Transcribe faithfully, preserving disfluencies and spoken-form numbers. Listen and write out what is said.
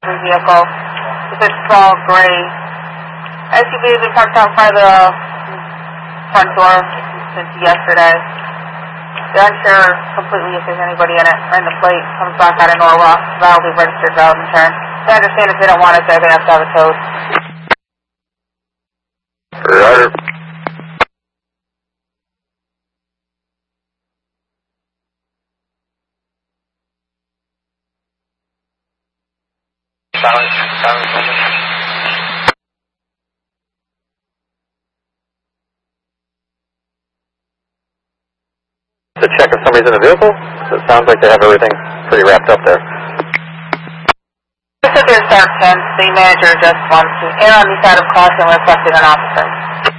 vehicle. It's a small gray S U V has been parked out by the front door since yesterday. They're unsure completely if there's anybody in it. Ran the plate, comes back out of Norwalk, validly registered, valid insurance. They understand if they don't want it there, they have to have it towed. Roger. Silence, silence, silence. To check if somebody's in the vehicle? It sounds like they have everything pretty wrapped up there. They said there's dark tents. The manager just wants to err on the side of caution when reflecting an officer.